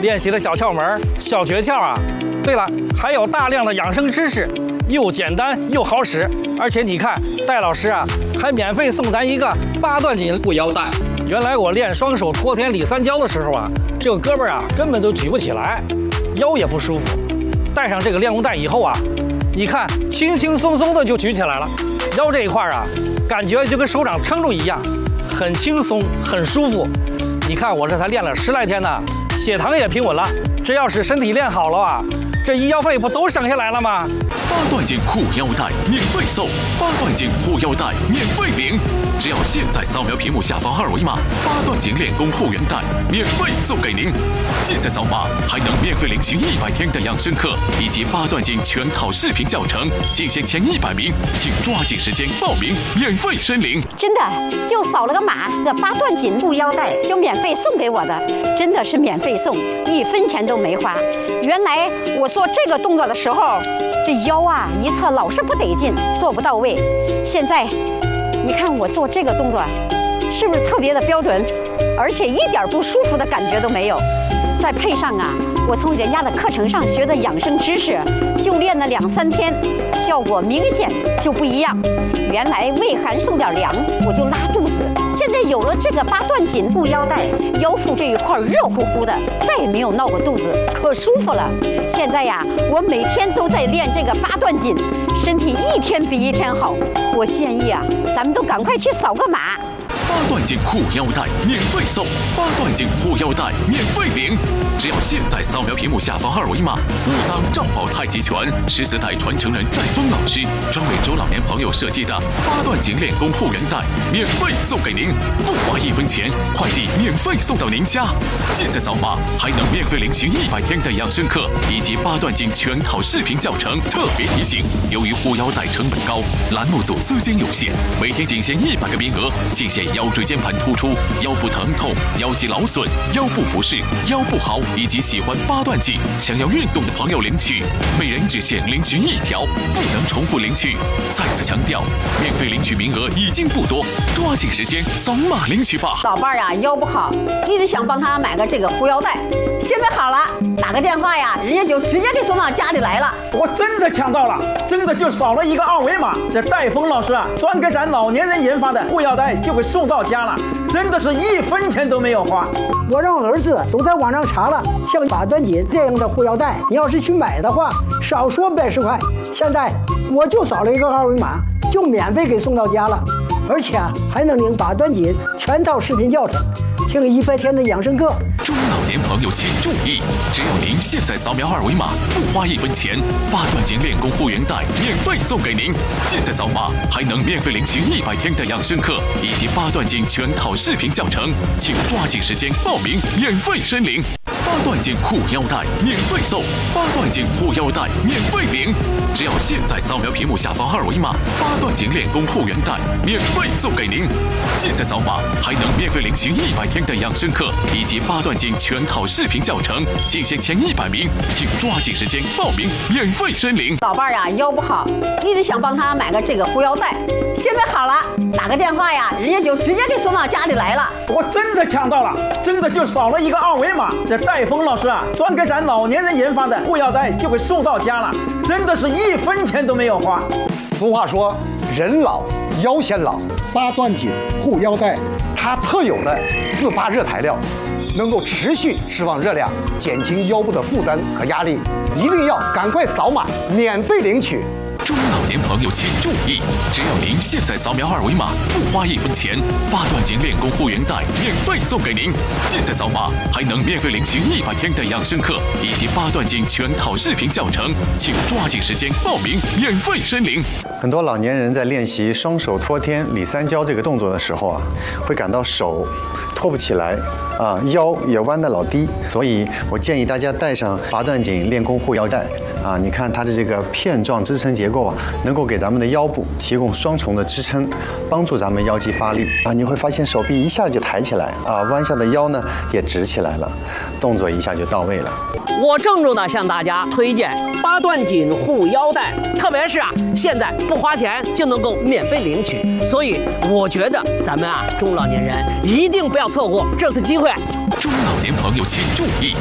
练习的小窍门、小诀窍啊。对了，还有大量的养生知识，又简单又好使。而且你看，戴老师啊，还免费送咱一个8段锦护腰带。原来我练双手托天理三焦的时候啊，这个胳膊啊根本都举不起来，腰也不舒服。戴上这个练功带以后啊，你看轻轻松松的就举起来了，腰这一块啊，感觉就跟手掌撑住一样，很轻松，很舒服。你看我这才练了10来天呢，血糖也平稳了。这要是身体练好了啊，这医药费不都省下来了吗 ？8段锦护腰带免费送，8段锦护腰带免费领，只要现在扫描屏幕下方2维码，8段锦练功护腰带免费送给您。现在扫码还能免费领取100天的养生课以及8段锦全套视频教程，仅限前100名，请抓紧时间报名，免费申领。 真的就扫了个码，这8段锦护腰带就免费送给我的，真的是免费送，1分钱都没花。原来我做这个动作的时候，这腰啊一侧老是不得劲，做不到位。现在你看我做这个动作，是不是特别的标准，而且一点不舒服的感觉都没有？再配上啊，我从人家的课程上学的养生知识，就练了2、3天，效果明显就不一样。原来胃寒受点凉我就拉肚子，现在有了这个8段锦护腰带，腰腹这一块热乎乎的，再也没有闹过肚子，可舒服了。现在呀，我每天都在练这个8段锦，身体一天比一天好。我建议啊，咱们都赶快去扫个码。 8段锦护腰带免费送，8段锦护腰带免费领，只要现在扫描屏幕下方2维码，5当赵宝太极拳14代传承人戴峰老师专为中老年朋友设计的8段锦练功护腰带免费送给您，不花1分钱，快递免费送到您家。现在扫码还能免费领取100天的养生课以及8段锦全套视频教程。特别提醒，由于护腰带成本高，栏目组资金有限，每天仅限100个名额，仅限腰椎间盘突出、腰部疼痛、腰肌劳损、腰部不适、腰不好以及喜欢8段锦想要运动的朋友领取，每人只限领取1条，不能重复领取。再次强调，免费领取名额已经不多，抓紧时间扫码领取吧。 老伴儿啊，腰不好，一直想帮他买个这个护腰带，现在好了，打个电话呀，人家就直接给送到家里来了。 我真的抢到了，真的就扫了一个2维码，这戴峰老师啊，专给咱老年人研发的护腰带就给送到家了，真的是1分钱都没有花。 我让儿子都在网上查了，像8段锦这样的护腰带，你要是去买的话，少说80块。现在我就扫了一个2维码，就免费给送到家了，而且还能领8段锦全套视频教程，听100天的养生课。 中老年朋友请注意，只要您现在扫描2维码，不花1分钱，8段锦练功护腰带免费送给您。现在扫码还能免费领取100天的养生课以及8段锦全套视频教程，请抓紧时间报名，免费申领。8段锦护腰带免费送，8段锦护腰带免费领，只要现在扫描屏幕下方2维码，8段锦练功护腰带免费送给您。现在扫码还能免费领取100天的养生课以及8段锦全套视频教程，仅限前100名，请抓紧时间报名，免费申领。 老伴儿啊，腰不好，一直想帮他买个这个护腰带，现在好了，打个电话呀，人家就直接给送到家里来了。 我真的抢到了，真的就扫了一个2维码，这戴峰老师啊，专给咱老年人研发的护腰带就给送到家了，真的是1分钱都没有花。 俗话说，人老腰先老，8段锦护腰带，它特有的自发热材料，能够持续释放热量，减轻腰部的负担和压力。一定要赶快扫码，免费领取。 中老年朋友请注意，只要您现在扫描2维码，不花1分钱，8段锦练功护腰带免费送给您。现在扫码还能免费领取100天的养生课以及8段锦全套视频教程，请抓紧时间报名，免费申领。 很多老年人在练习双手托天理三焦这个动作的时候啊，会感到手托不起来啊，腰也弯得老低，所以我建议大家带上8段锦练功护腰带啊。你看它的这个片状支撑结构啊，能够给咱们的腰部提供双重的支撑，帮助咱们腰肌发力啊。你会发现手臂一下就抬起来啊，弯下的腰呢也直起来了，动作一下就到位了。 我郑重的向大家推荐8段锦护腰带，特别是现在不花钱就能够免费领取，所以我觉得咱们中老年人一定不要错过这次机会。 中老年朋友请注意，